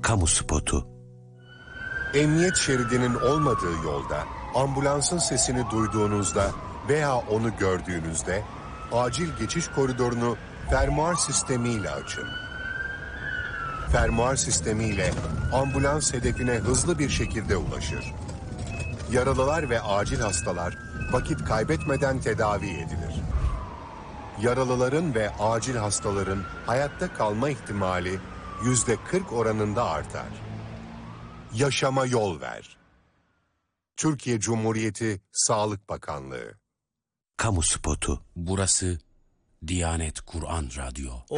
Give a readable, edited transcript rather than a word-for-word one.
Kamu spotu. Emniyet şeridinin olmadığı yolda ambulansın sesini duyduğunuzda veya onu gördüğünüzde acil geçiş koridorunu fermuar sistemiyle açın. Fermuar sistemiyle ambulans hedefine hızlı bir şekilde ulaşır. Yaralılar ve acil hastalar vakit kaybetmeden tedavi edilir. Yaralıların ve acil hastaların hayatta kalma ihtimali %40 oranında artar. Yaşama yol ver. Türkiye Cumhuriyeti Sağlık Bakanlığı. Kamu spotu. Burası Diyanet Kur'an Radyo.